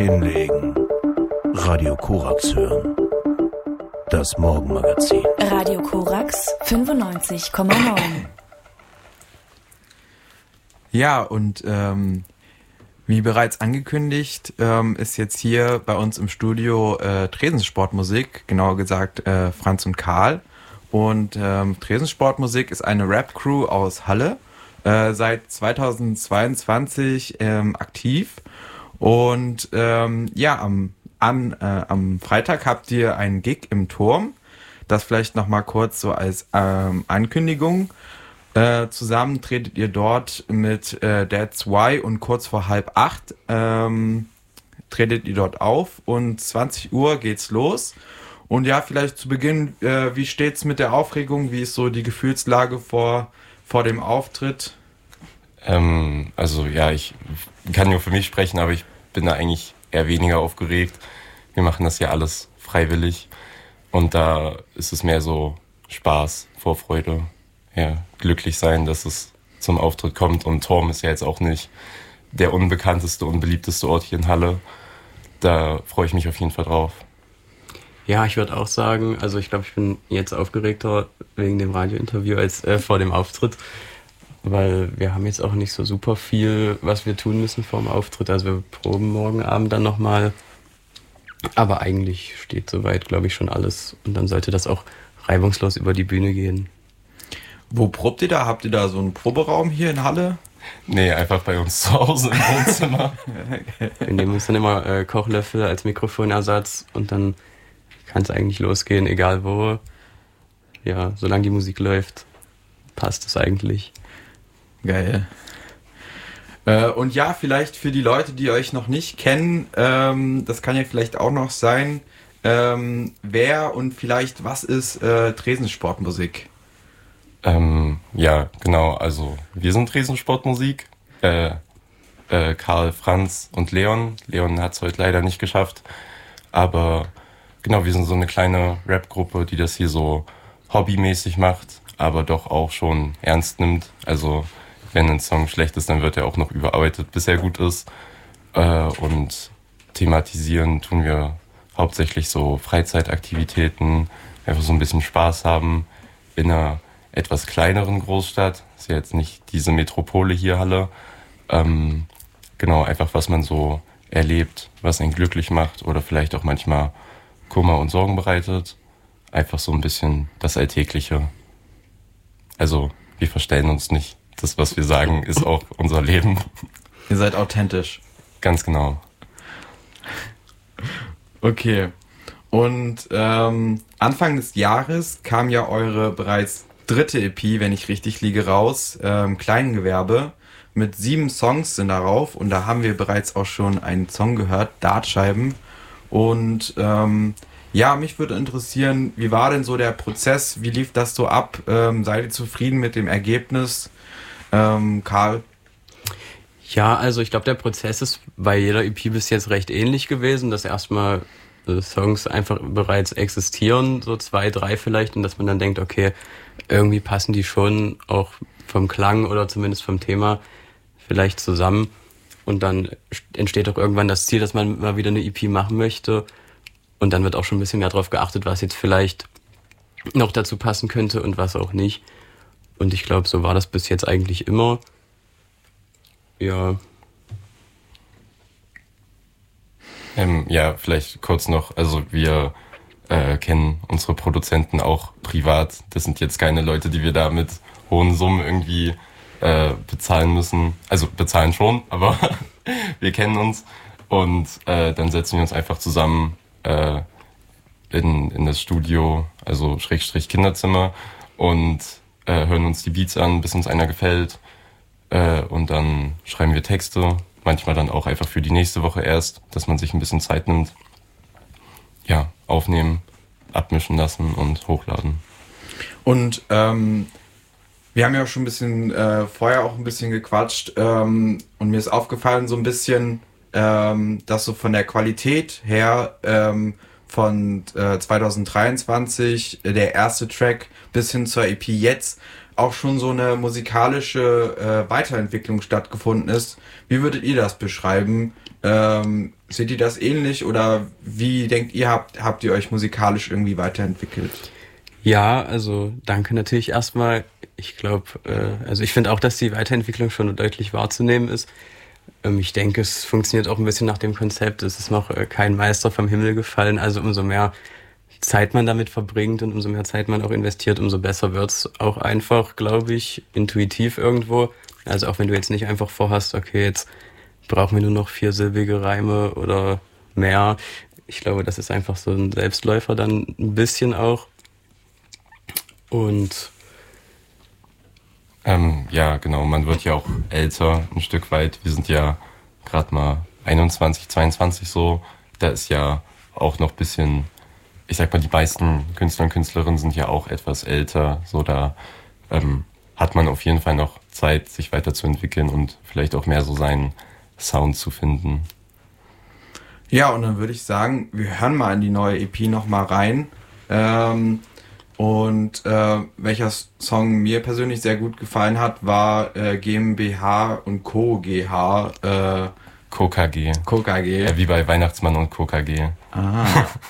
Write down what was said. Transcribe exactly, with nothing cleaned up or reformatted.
Hinlegen. Radio Korax hören. Das Morgenmagazin. Radio Korax fünfundneunzig Komma neun. Ja, und ähm, wie bereits angekündigt, ähm, ist jetzt hier bei uns im Studio äh, Tresensportmusik, genauer gesagt äh, Franz und Karl. Und ähm, Tresensportmusik ist eine Rap-Crew aus Halle, äh, seit zweitausendzweiundzwanzig ähm, aktiv. Und ähm, ja, am, an, äh, am Freitag habt ihr einen Gig im Turm. Das vielleicht nochmal kurz so als ähm, Ankündigung. Äh, zusammen tretet ihr dort mit äh, That's Why und kurz vor halb acht ähm, tretet ihr dort auf und zwanzig Uhr geht's los. Und ja, vielleicht zu Beginn, äh, wie steht's mit der Aufregung? Wie ist so die Gefühlslage vor, vor dem Auftritt? Ähm, also ja, ich kann nur für mich sprechen, aber ich bin da eigentlich eher weniger aufgeregt. Wir machen das ja alles freiwillig und da ist es mehr so Spaß, Vorfreude. Ja, glücklich sein, dass es zum Auftritt kommt. Und Turm ist ja jetzt auch nicht der unbekannteste und beliebteste Ort hier in Halle. Da freue ich mich auf jeden Fall drauf. Ja, ich würde auch sagen, also ich glaube, ich bin jetzt aufgeregter wegen dem Radiointerview als äh, vor dem Auftritt, weil wir haben jetzt auch nicht so super viel, was wir tun müssen vor dem Auftritt. Also wir proben morgen Abend dann nochmal. Aber eigentlich steht soweit, glaube ich, schon alles. Und dann sollte das auch reibungslos über die Bühne gehen. Wo probt ihr da? Habt ihr da so einen Proberaum hier in Halle? Nee, einfach bei uns zu Hause im Wohnzimmer. Wir nehmen uns dann immer äh, Kochlöffel als Mikrofonersatz und dann kann es eigentlich losgehen, egal wo. Ja, solange die Musik läuft, passt es eigentlich. Geil. Äh, und ja, vielleicht für die Leute, die euch noch nicht kennen, ähm, das kann ja vielleicht auch noch sein, ähm, wer und vielleicht was ist äh, Tresensportmusik? Ähm, ja, genau, also wir sind Tresensportmusik, äh, äh, Karl, Franz und Leon. Leon hat es heute leider nicht geschafft, aber genau, wir sind so eine kleine Rap-Gruppe, die das hier so hobbymäßig macht, aber doch auch schon ernst nimmt. Also wenn ein Song schlecht ist, dann wird er auch noch überarbeitet, bis er gut ist. Äh, und thematisieren tun wir hauptsächlich so Freizeitaktivitäten, einfach so ein bisschen Spaß haben in einer etwas kleineren Großstadt, ist ja jetzt nicht diese Metropole hier, Halle. Ähm, genau, einfach was man so erlebt, was einen glücklich macht oder vielleicht auch manchmal Kummer und Sorgen bereitet. Einfach so ein bisschen das Alltägliche. Also, wir verstellen uns nicht. Das, was wir sagen, ist auch unser Leben. Ihr seid authentisch. Ganz genau. Okay. Und ähm, Anfang des Jahres kam ja eure bereits dritte E P, wenn ich richtig liege, raus, ähm, Kleingewerbe, mit sieben Songs sind darauf und da haben wir bereits auch schon einen Song gehört, Dartscheiben. Und ähm, ja, mich würde interessieren, wie war denn so der Prozess, wie lief das so ab, ähm, seid ihr zufrieden mit dem Ergebnis? Ähm, Karl? Ja, also ich glaube, der Prozess ist bei jeder E P bis jetzt recht ähnlich gewesen, dass erstmal äh, Songs einfach bereits existieren, so zwei, drei vielleicht, und dass man dann denkt, okay, irgendwie passen die schon auch vom Klang oder zumindest vom Thema vielleicht zusammen. Und dann entsteht auch irgendwann das Ziel, dass man mal wieder eine E P machen möchte. Und dann wird auch schon ein bisschen mehr darauf geachtet, was jetzt vielleicht noch dazu passen könnte und was auch nicht. Und ich glaube, so war das bis jetzt eigentlich immer. Ja. Ähm, ja, vielleicht kurz noch, also wir äh, kennen unsere Produzenten auch privat. Das sind jetzt keine Leute, die wir da mit hohen Summen irgendwie äh, bezahlen müssen. Also bezahlen schon, aber wir kennen uns. Und äh, dann setzen wir uns einfach zusammen äh, in, in das Studio, also Schrägstrich Kinderzimmer, und äh, hören uns die Beats an, bis uns einer gefällt. Äh, und dann schreiben wir Texte, manchmal dann auch einfach für die nächste Woche erst, dass man sich ein bisschen Zeit nimmt. Ja, aufnehmen, abmischen lassen und hochladen. Und ähm, wir haben ja auch schon ein bisschen äh, vorher auch ein bisschen gequatscht ähm, und mir ist aufgefallen so ein bisschen, ähm, dass so von der Qualität her ähm, von äh, zwanzig dreiundzwanzig äh, der erste Track bis hin zur E P jetzt auch schon so eine musikalische äh, Weiterentwicklung stattgefunden ist. Wie würdet ihr das beschreiben? Ähm, seht ihr das ähnlich oder wie denkt ihr, habt, habt ihr euch musikalisch irgendwie weiterentwickelt? Ja, also danke natürlich erstmal. Ich glaube, äh, also ich finde auch, dass die Weiterentwicklung schon deutlich wahrzunehmen ist. Ähm, ich denke, es funktioniert auch ein bisschen nach dem Konzept, es ist noch äh, kein Meister vom Himmel gefallen, also umso mehr Zeit man damit verbringt und umso mehr Zeit man auch investiert, umso besser wird's auch einfach, glaube ich, intuitiv irgendwo. Also auch wenn du jetzt nicht einfach vorhast, okay, jetzt brauchen wir nur noch viersilbige Reime oder mehr. Ich glaube, das ist einfach so ein Selbstläufer dann ein bisschen auch. Und Ähm, ja, genau, man wird ja auch älter ein Stück weit. Wir sind ja gerade mal einundzwanzig, zweiundzwanzig so. Da ist ja auch noch ein bisschen, ich sag mal, die meisten Künstler und Künstlerinnen sind ja auch etwas älter. So, da ähm, hat man auf jeden Fall noch Zeit, sich weiterzuentwickeln und vielleicht auch mehr so seinen Sound zu finden. Ja, und dann würde ich sagen, wir hören mal in die neue E P nochmal rein. Ähm, und äh, welcher Song mir persönlich sehr gut gefallen hat, war äh, GmbH und Co. GH. Äh, Co K G. Co K G. Ja, wie bei Weihnachtsmann und Co K G. Ah,